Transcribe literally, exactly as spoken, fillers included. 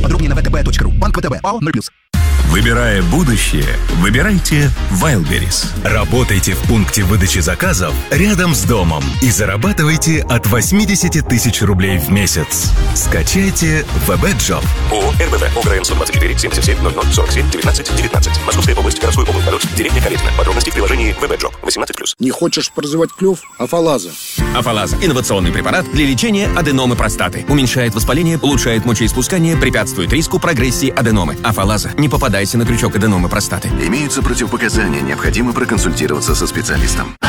Подробнее на вэ тэ бэ точка ру. Банк вэ тэ бэ. ПАО ноль плюс. Выбирая будущее, выбирайте Wildberries. Работайте в пункте выдачи заказов рядом с домом и зарабатывайте от восемьдесят тысяч рублей в месяц. Скачайте ВБ-джоб. ООО РБВ, ОГРН сто двадцать четыре, семьдесят семь, ноль ноль, сорок семь, девятнадцать, девятнадцать. Московская область, городской округ Полоцк, деревня Калитина. Подробности в приложении ВБ-джоб. восемнадцать плюс. Не хочешь прозевать клюв? Афалаза. Афалаза – инновационный препарат для лечения аденомы простаты. Уменьшает воспаление, улучшает мочеиспускание, препятствует риску прогрессии аденомы. Афалаза. Не попадайся на крючок аденомы простаты. Имеются противопоказания, необходимо проконсультироваться со специалистом.